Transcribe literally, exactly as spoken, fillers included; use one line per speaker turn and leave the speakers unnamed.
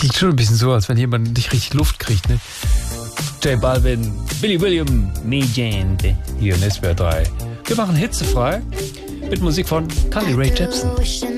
klingt schon ein bisschen so, als wenn jemand nicht richtig Luft kriegt, ne? J Balvin, Billy William, Mi Gente, hier in S W R drei. Wir machen hitzefrei mit Musik von Carly Rae Jepsen.